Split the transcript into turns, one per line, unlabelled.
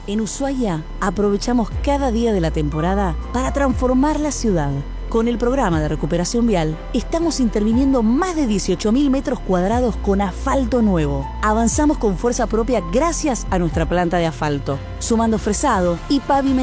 En Ushuaia aprovechamos cada día de la temporada para transformar la ciudad. Con el programa de recuperación vial, estamos interviniendo más de 18.000 metros cuadrados con asfalto nuevo. Avanzamos con fuerza propia gracias a nuestra planta de asfalto, sumando fresado y pavimentación